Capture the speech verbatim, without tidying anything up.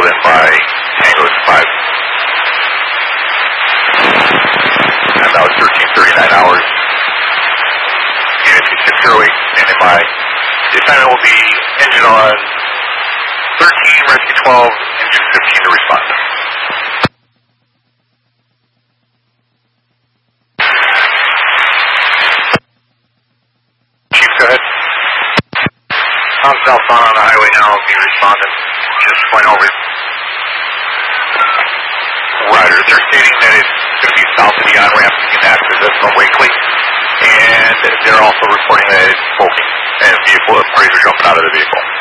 in by Tango five. And that was thirteen thirty-nine hours. Unit six zero eight, standing by. The assignment will be engine on thirteen, rescue twelve, engine fifteen to respond. Chief, go ahead. I'm southbound on the highway now. I'll be responding. Just went over. Roger. They're stating that it's going to be south of the on-ramp to get access to from Wakely. And they're also reporting that it's smoking. And vehicle, parties are jumping out of the vehicle.